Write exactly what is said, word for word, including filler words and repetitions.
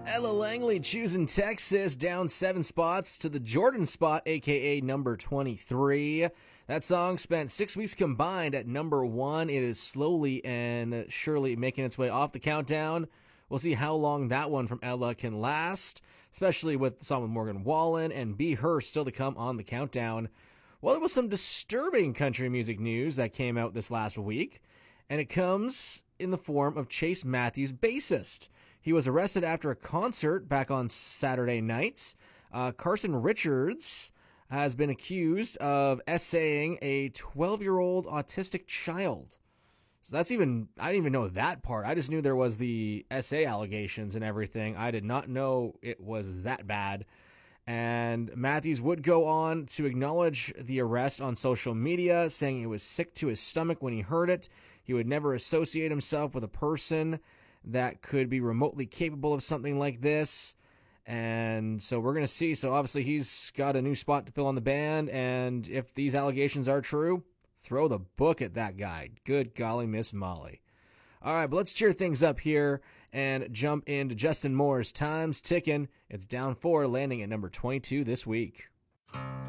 Ella Langley, Choosing Texas, down seven spots to the Jordan spot, a k a number twenty-three. That song spent six weeks combined at number one. It is slowly and surely making its way off the countdown. We'll see how long that one from Ella can last, especially with the song with Morgan Wallen and Be Her still to come on the countdown. Well, there was some disturbing country music news that came out this last week, and it comes in the form of Chase Matthews, bassist. He was arrested after a concert back on Saturday night. Uh, Carson Richards has been accused of essaying a twelve-year-old autistic child. So that's even, I didn't even know that part. I just knew there was the essay allegations and everything. I did not know it was that bad. And Matthews would go on to acknowledge the arrest on social media, saying he was sick to his stomach when he heard it. He would never associate himself with a person that could be remotely capable of something like this. And so we're going to see. So obviously he's got a new spot to fill on the band. And if these allegations are true, throw the book at that guy. Good golly, Miss Molly. All right, but let's cheer things up here and jump into Justin Moore's Time's Ticking. It's down four, landing at number twenty-two this week.